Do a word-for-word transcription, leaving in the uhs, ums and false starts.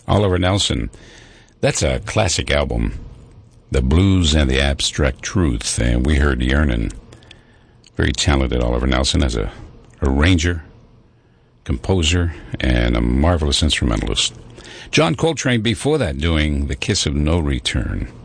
Oliver Nelson. That's a classic album, The Blues and the Abstract Truth. And we heard Yearnin'. Very talented Oliver Nelson as a arranger, composer, and a marvelous instrumentalist. John Coltrane before that doing The Kiss of No Return.